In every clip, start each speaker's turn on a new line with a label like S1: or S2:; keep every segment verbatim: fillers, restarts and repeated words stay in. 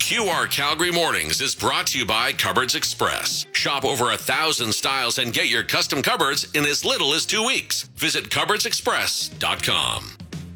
S1: Q R Calgary Mornings is brought to you by Cupboards Express. Shop over a thousand styles and get your custom cupboards in as little as two weeks. Visit cupboards express dot com.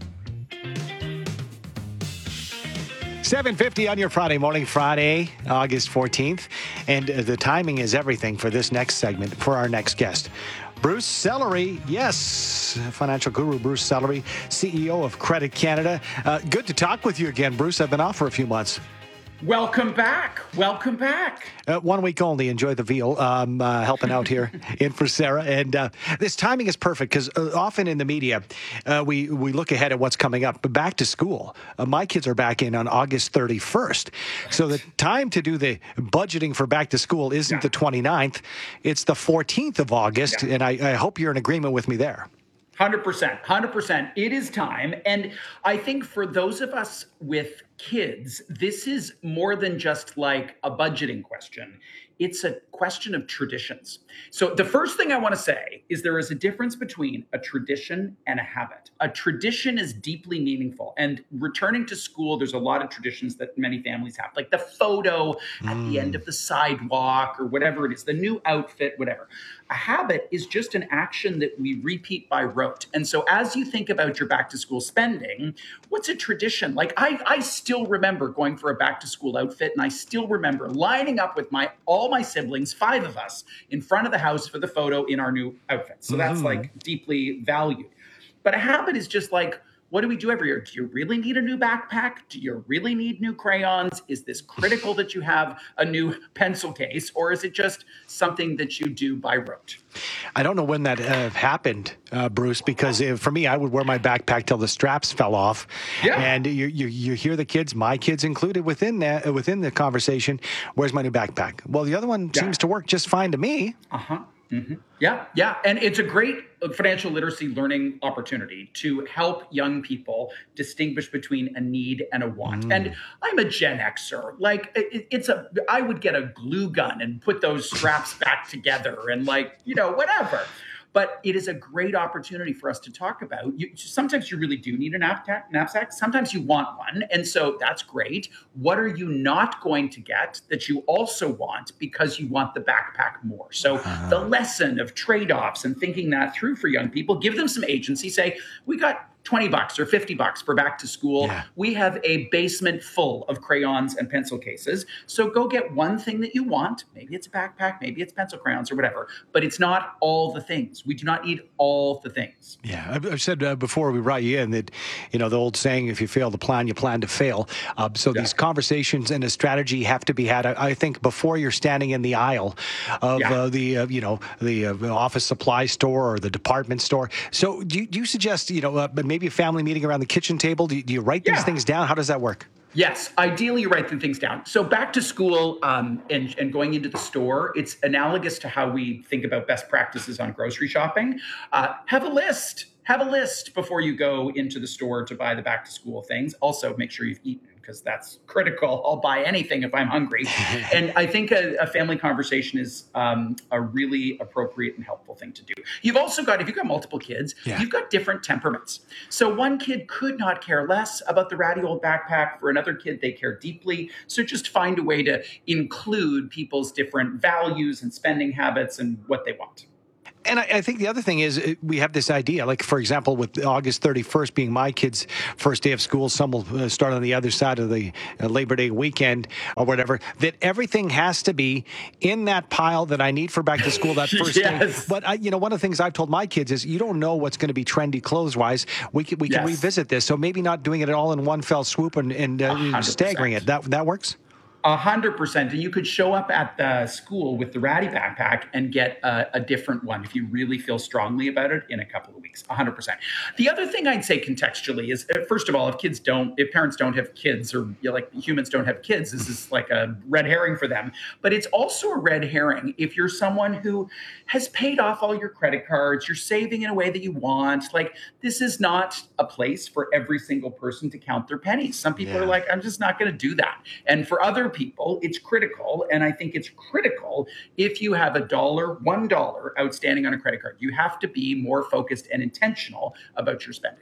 S2: seven fifty on your Friday morning, Friday, August fourteenth. And uh, the timing is everything for this next segment, for our next guest. Bruce Sellery, yes, financial guru Bruce Sellery, C E O of Credit Canada. Uh, good to talk with you again, Bruce. I've been off for a few months.
S3: Welcome back. Welcome back.
S2: Uh, one week only. Enjoy the veal. Um, uh, helping out here in for Sarah. And uh, this timing is perfect because uh, often in the media, uh, we, we look ahead at what's coming up. But back to school, uh, my kids are back in on August thirty-first. So the time to do the budgeting for back to school isn't yeah. the twenty-ninth. It's the fourteenth of August. Yeah. And I, I hope you're in agreement with me there.
S3: one hundred percent. one hundred percent. It is time. And I think for those of us with kids, this is more than just like a budgeting question. It's a question of traditions. So the first thing I want to say is there is a difference between a tradition and a habit. A tradition is deeply meaningful. And returning to school, there's a lot of traditions that many families have, like the photo mm. at the end of the sidewalk or whatever it is, the new outfit, whatever. A habit is just an action that we repeat by rote. And so as you think about your back to school spending, what's a tradition? Like I, I still remember going for a back to school outfit, and I still remember lining up with my all my siblings, five of us, in front of the house for the photo in our new outfits. So that's mm-hmm. like deeply valued. But a habit is just like, what do we do every year? Do you really need a new backpack? Do you really need new crayons? Is this critical that you have a new pencil case? Or is it just something that you do by rote?
S2: I don't know when that uh, happened, uh, Bruce, because if, for me, I would wear my backpack till the straps fell off. Yeah. And you, you you hear the kids, my kids included within that, within the conversation, where's my new backpack? Well, the other one yeah. seems to work just fine to me.
S3: Uh-huh. Mm-hmm. Yeah, yeah. And it's a great financial literacy learning opportunity to help young people distinguish between a need and a want. Mm. And I'm a Gen Xer. Like, it, it's a, I would get a glue gun and put those straps back together and like, you know, whatever. But it is a great opportunity for us to talk about. You, sometimes you really do need a knapsack, knapsack. Sometimes you want one. And so that's great. What are you not going to get that you also want because you want the backpack more? So uh-huh. the lesson of trade-offs and thinking that through for young people, give them some agency. Say, we got twenty bucks or fifty bucks for back to school. Yeah. We have a basement full of crayons and pencil cases. So go get one thing that you want. Maybe it's a backpack, maybe it's pencil crayons or whatever, but it's not all the things. We do not need all the things.
S2: Yeah. I've, I've said uh, before we brought you in that, you know, the old saying, if you fail to plan, you plan to fail. Uh, so yeah. these conversations and a strategy have to be had, I, I think, before you're standing in the aisle of yeah. uh, the, uh, you know, the uh, office supply store or the department store. So do you, do you suggest, you know, uh, maybe a family meeting around the kitchen table? Do you, do you write these yeah. things down? How does that work?
S3: Yes, ideally you write the things down. So back to school um, and, and going into the store, it's analogous to how we think about best practices on grocery shopping. Uh, have a list. Have a list before you go into the store to buy the back to school things. Also, make sure you've eaten, because that's critical. I'll buy anything if I'm hungry. And I think a, a family conversation is um, a really appropriate and helpful thing to do. You've also got, if you've got multiple kids, yeah. you've got different temperaments. So one kid could not care less about the ratty old backpack. For another kid, they care deeply. So just find a way to include people's different values and spending habits and what they want.
S2: And I, I think the other thing is we have this idea, like, for example, with August thirty-first being my kids' first day of school, some will uh, start on the other side of the uh, Labor Day weekend or whatever, that everything has to be in that pile that I need for back to school that first yes. day. But, I, you know, one of the things I've told my kids is you don't know what's going to be trendy clothes-wise. We can, we yes. can revisit this. So maybe not doing it all in one fell swoop and, and uh, staggering it. That, that works?
S3: A hundred percent. And you could show up at the school with the ratty backpack and get a, a different one if you really feel strongly about it in a couple of weeks. A hundred percent. The other thing I'd say contextually is, first of all, if kids don't, if parents don't have kids, or you know, like humans don't have kids, this is like a red herring for them. But it's also a red herring if you're someone who has paid off all your credit cards, you're saving in a way that you want. Like, this is not a place for every single person to count their pennies. Some people yeah. are like, I'm just not going to do that. And for other people, it's critical. And I think it's critical if you have a dollar, one dollar outstanding on a credit card, you have to be more focused and intentional about your spending.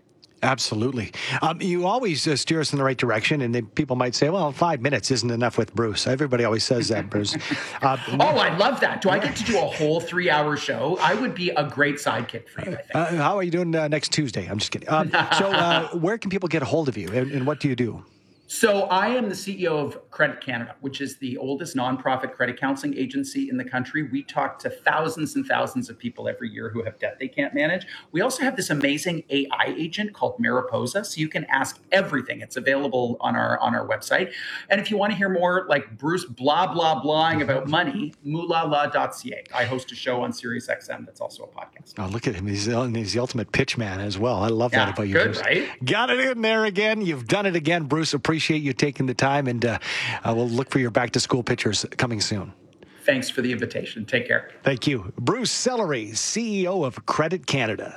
S2: Absolutely. Um, you always uh, steer us in the right direction, and then people might say, well, five minutes isn't enough with Bruce. Everybody always says that, Bruce. Uh,
S3: oh, I love that. Do I get to do a whole three-hour show? I would be a great sidekick for you, I think.
S2: Uh, how are you doing uh, next Tuesday? I'm just kidding. Um, so uh, where can people get a hold of you, and, and what do you do?
S3: So I am the C E O of Credit Canada, which is the oldest nonprofit credit counseling agency in the country. We talk to thousands and thousands of people every year who have debt they can't manage. We also have this amazing A I agent called Mariposa, so you can ask everything. It's available on our on our website. And if you want to hear more like Bruce blah, blah, blahing about money, moolala dot c a. I host a show on Sirius X M that's also a podcast.
S2: Oh, look at him. He's, he's the ultimate pitch man as well. I love
S3: yeah,
S2: that about you,
S3: good,
S2: Bruce.
S3: Right?
S2: Got it in there again. You've done it again, Bruce. Appreciate you taking the time, and uh, uh, we'll look for your back-to-school pictures coming soon.
S3: Thanks for the invitation. Take care.
S2: Thank you. Bruce Sellery, C E O of Credit Canada.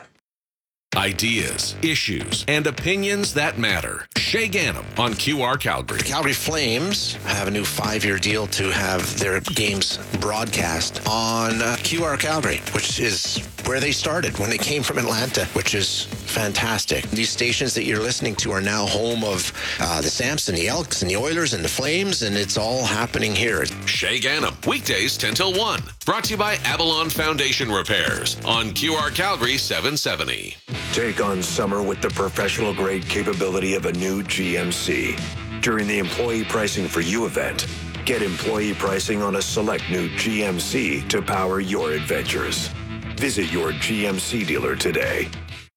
S1: Ideas, issues, and opinions that matter. Shay Ganem on Q R Calgary.
S4: The Calgary Flames have a new five-year deal to have their games broadcast on uh, Q R Calgary, which is where they started when they came from Atlanta, which is fantastic. These stations that you're listening to are now home of uh, the Samson, the Elks, and the Oilers, and the Flames, and it's all happening here.
S1: Shay Ganem, weekdays ten till one. Brought to you by Avalon Foundation Repairs on Q R Calgary seven seventy.
S5: Take on summer with the professional-grade capability of a new G M C. During the Employee Pricing for You event, get employee pricing on a select new G M C to power your adventures. Visit your G M C dealer today.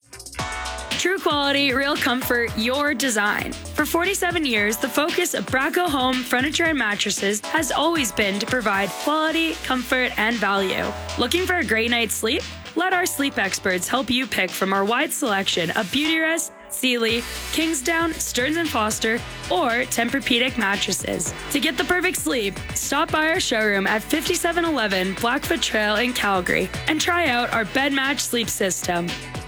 S6: True quality, real comfort, your design. For forty-seven years, the focus of Braco Home Furniture and Mattresses has always been to provide quality, comfort, and value. Looking for a great night's sleep? Let our sleep experts help you pick from our wide selection of Beautyrest, Sealy, Kingsdown, Stearns and Foster, or Tempur-Pedic mattresses. To get the perfect sleep, stop by our showroom at fifty-seven eleven Blackfoot Trail in Calgary and try out our bed match sleep system.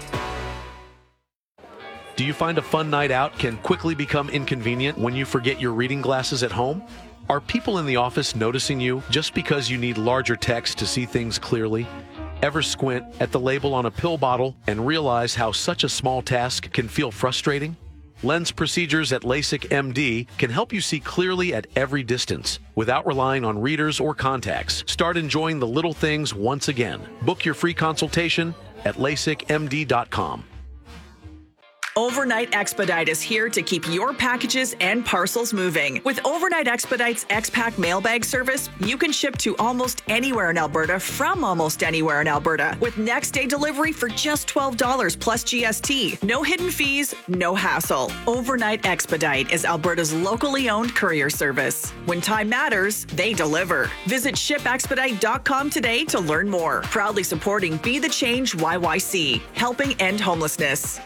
S7: Do you find a fun night out can quickly become inconvenient when you forget your reading glasses at home? Are people in the office noticing you just because you need larger text to see things clearly? Ever squint at the label on a pill bottle and realize how such a small task can feel frustrating? Lens procedures at LASIK M D can help you see clearly at every distance without relying on readers or contacts. Start enjoying the little things once again. Book your free consultation at lasik m d dot com.
S8: Overnight Expedite is here to keep your packages and parcels moving. With Overnight Expedite's X-Pack mailbag service, you can ship to almost anywhere in Alberta from almost anywhere in Alberta with next day delivery for just twelve dollars plus G S T. No hidden fees, no hassle. Overnight Expedite is Alberta's locally owned courier service. When time matters, they deliver. Visit ship expedite dot com today to learn more. Proudly supporting Be the Change Y Y C, helping end homelessness.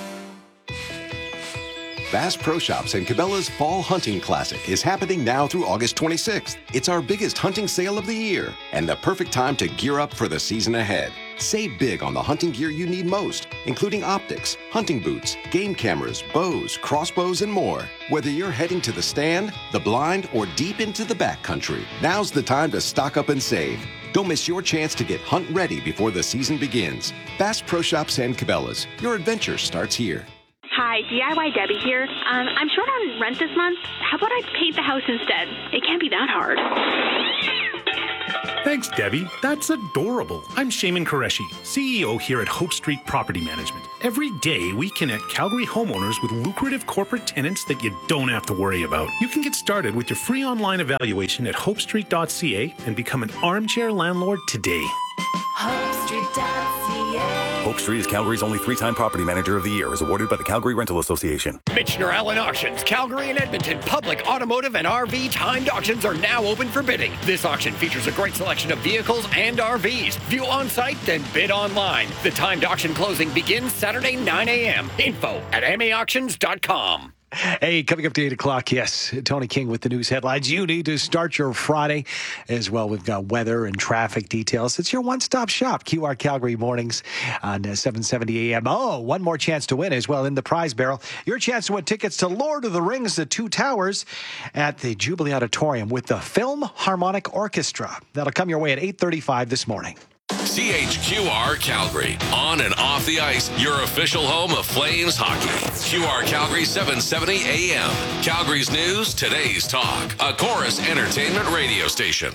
S9: Bass Pro Shops and Cabela's Fall Hunting Classic is happening now through August twenty-sixth. It's our biggest hunting sale of the year and the perfect time to gear up for the season ahead. Save big on the hunting gear you need most, including optics, hunting boots, game cameras, bows, crossbows, and more. Whether you're heading to the stand, the blind, or deep into the backcountry, now's the time to stock up and save. Don't miss your chance to get hunt ready before the season begins. Bass Pro Shops and Cabela's. Your adventure starts here.
S10: Hi, D I Y Debbie here. Um, I'm short on rent this month. How about I paint the house instead? It can't be that hard.
S11: Thanks, Debbie. That's adorable. I'm Shaman Qureshi, C E O here at Hope Street Property Management. Every day, we connect Calgary homeowners with lucrative corporate tenants that you don't have to worry about. You can get started with your free online evaluation at hope street dot c a and become an armchair landlord today.
S12: hope street dot c a
S13: Hope Street is Calgary's only three-time property manager of the year, as awarded by the Calgary Rental Association.
S14: Michener Allen Auctions, Calgary and Edmonton, public, automotive, and R V timed auctions are now open for bidding. This auction features a great selection of vehicles and R Vs. View on-site, then bid online. The timed auction closing begins Saturday, nine a.m. Info at m a auctions dot com.
S2: Hey, coming up to eight o'clock, yes, Tony King with the news headlines. You need to start your Friday as well. We've got weather and traffic details. It's your one-stop shop, Q R Calgary mornings on uh, seven seventy a.m. Oh, one more chance to win as well in the prize barrel. Your chance to win tickets to Lord of the Rings, The Two Towers at the Jubilee Auditorium with the Film Harmonic Orchestra. That'll come your way at eight thirty-five this morning.
S1: C H Q R Calgary. On and off the ice, your official home of Flames hockey. Q R Calgary seven seventy A M. Calgary's news, today's talk. A Chorus Entertainment radio station.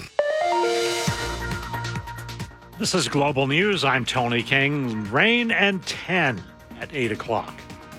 S15: This is Global News. I'm Tony King. Rain and ten at eight o'clock.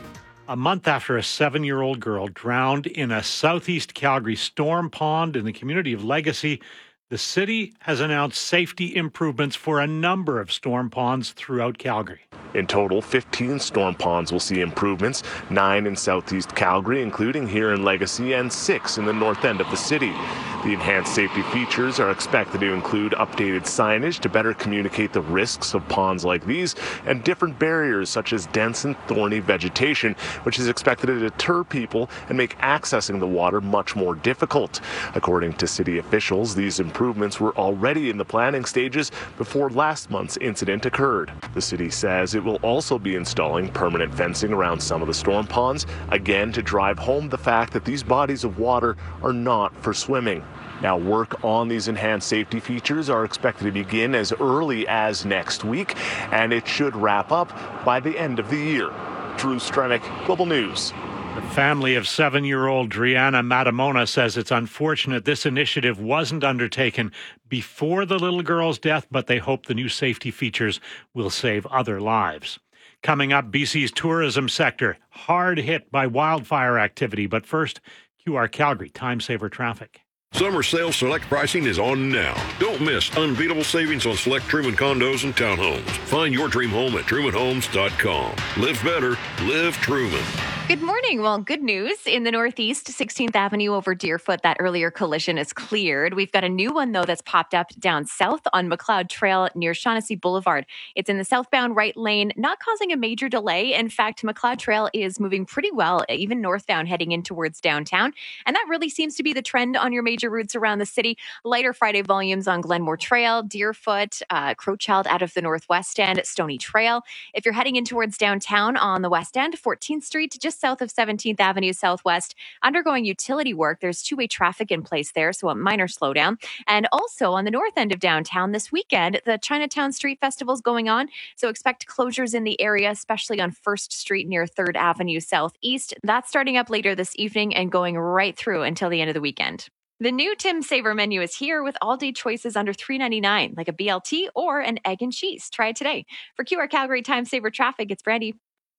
S15: A month after a seven-year-old girl drowned in a southeast Calgary storm pond in the community of Legacy, the city has announced safety improvements for a number of storm ponds throughout Calgary.
S16: In total, fifteen storm ponds will see improvements, nine in southeast Calgary, including here in Legacy, and six in the north end of the city. The enhanced safety features are expected to include updated signage to better communicate the risks of ponds like these, and different barriers such as dense and thorny vegetation, which is expected to deter people and make accessing the water much more difficult. According to city officials, these improvements were already in the planning stages before last month's incident occurred. The city says it will also be installing permanent fencing around some of the storm ponds, again to drive home the fact that these bodies of water are not for swimming. Now, work on these enhanced safety features are expected to begin as early as next week, and it should wrap up by the end of the year. Drew Strenick, Global News.
S15: The family of seven-year-old Driana Matamona says it's unfortunate this initiative wasn't undertaken before the little girl's death, but they hope the new safety features will save other lives. Coming up, B C's tourism sector, hard hit by wildfire activity. But first, Q R Calgary time-saver traffic.
S17: Summer sale select pricing is on now. Don't miss unbeatable savings on select Truman condos and townhomes. Find your dream home at truman homes dot com. Live better, live Truman.
S18: Good morning. Well, good news. In the Northeast, sixteenth Avenue over Deerfoot, that earlier collision is cleared. We've got a new one, though, that's popped up down south on McLeod Trail near Shaughnessy Boulevard. It's in the southbound right lane, not causing a major delay. In fact, McLeod Trail is moving pretty well, even northbound heading in towards downtown. And that really seems to be the trend on your major routes around the city. Lighter Friday volumes on Glenmore Trail, Deerfoot, uh, Crowchild out of the northwest end, Stony Trail. If you're heading in towards downtown on the west end, fourteenth Street, just south of seventeenth Avenue Southwest, undergoing utility work. There's two-way traffic in place there, so a minor slowdown. And also on the north end of downtown this weekend, the Chinatown Street Festival is going on, so expect closures in the area, especially on first Street near third Avenue Southeast. That's starting up later this evening and going right through until the end of the weekend. The new Tim Saver menu is here with all-day choices under three ninety-nine, like a B L T or an egg and cheese. Try it today. For Q R Calgary Time Saver Traffic, it's Brandy.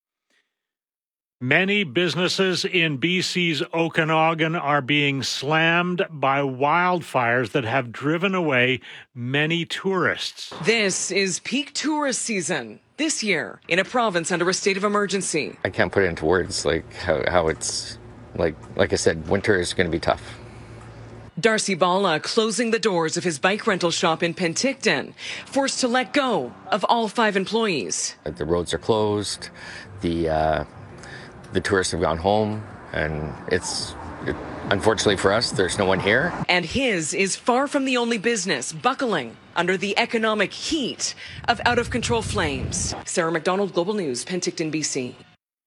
S15: Many businesses in B C's Okanagan are being slammed by wildfires that have driven away many tourists.
S19: This is peak tourist season this year in a province under a state of emergency.
S20: I can't put it into words, like how, how it's, like, like I said, winter is going to be tough.
S19: Darcy Bala closing the doors of his bike rental shop in Penticton, forced to let go of all five employees.
S20: The roads are closed, the uh, the tourists have gone home, and it's, it, unfortunately for us, there's no one here.
S19: And his is far from the only business buckling under the economic heat of out-of-control flames. Sarah McDonald, Global News, Penticton, B C.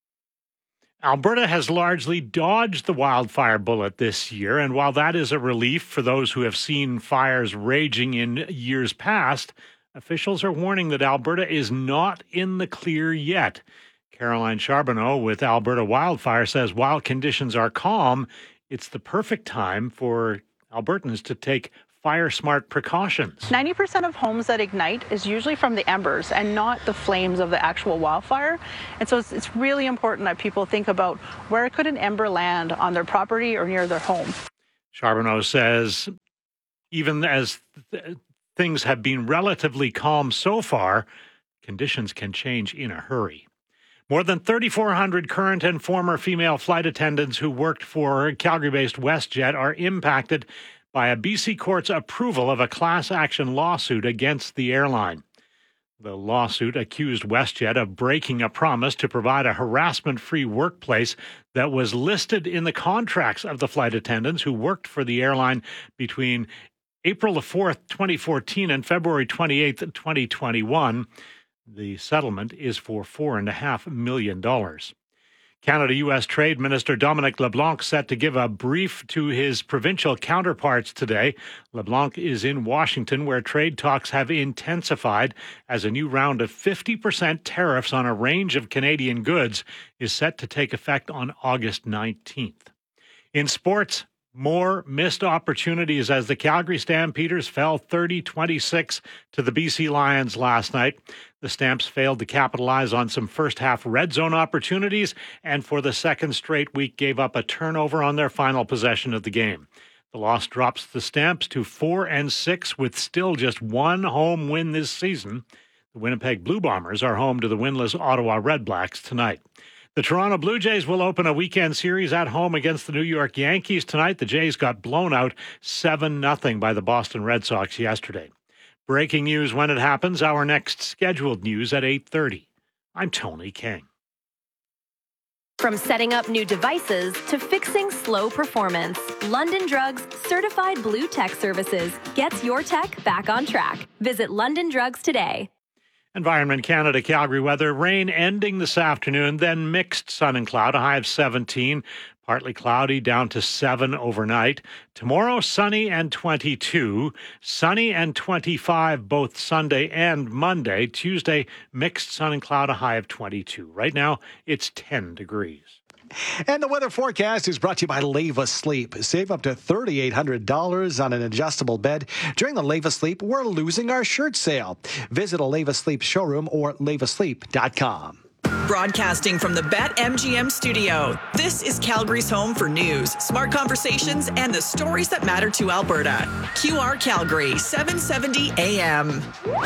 S15: Alberta has largely dodged the wildfire bullet this year, and while that is a relief for those who have seen fires raging in years past, officials are warning that Alberta is not in the clear yet. Caroline Charbonneau with Alberta Wildfire says while conditions are calm, it's the perfect time for Albertans to take fire-smart precautions.
S21: ninety percent of homes that ignite is usually from the embers and not the flames of the actual wildfire. And so it's, it's really important that people think about where could an ember land on their property or near their home.
S15: Charbonneau says even as th- things have been relatively calm so far, conditions can change in a hurry. More than thirty-four hundred current and former female flight attendants who worked for Calgary-based WestJet are impacted by a B C court's approval of a class action lawsuit against the airline. The lawsuit accused WestJet of breaking a promise to provide a harassment-free workplace that was listed in the contracts of the flight attendants who worked for the airline between April the fourth, twenty fourteen and February twenty-eighth, twenty twenty-one. The settlement is for four point five million dollars. Canada-U S Trade Minister Dominic LeBlanc set to give a brief to his provincial counterparts today. LeBlanc is in Washington, where trade talks have intensified as a new round of fifty percent tariffs on a range of Canadian goods is set to take effect on August nineteenth. In sports, more missed opportunities as the Calgary Stampeders fell thirty twenty-six to the B C Lions last night. The Stamps failed to capitalize on some first-half red zone opportunities and for the second straight week gave up a turnover on their final possession of the game. The loss drops the Stamps to four and six with still just one home win this season. The Winnipeg Blue Bombers are home to the winless Ottawa Redblacks tonight. The Toronto Blue Jays will open a weekend series at home against the New York Yankees tonight. The Jays got blown out seven nothing by the Boston Red Sox yesterday. Breaking news when it happens. Our next scheduled news at eight thirty. I'm Tony King.
S18: From setting up new devices to fixing slow performance, London Drugs Certified Blue Tech Services gets your tech back on track. Visit London Drugs today.
S15: Environment Canada Calgary weather. Rain ending this afternoon, then mixed sun and cloud, a high of seventeen. Partly cloudy, down to seven overnight. Tomorrow, sunny and twenty-two. Sunny and twenty-five both Sunday and Monday. Tuesday, mixed sun and cloud, a high of twenty-two. Right now, it's ten degrees.
S2: And the weather forecast is brought to you by Leva Sleep. Save up to three thousand eight hundred dollars on an adjustable bed. During the Leva Sleep, we're losing our shirt sale. Visit a Leva Sleep showroom or leva sleep dot com.
S8: Broadcasting from the BetMGM studio, this is Calgary's home for news, smart conversations, and the stories that matter to Alberta. Q R Calgary, seven seventy A M.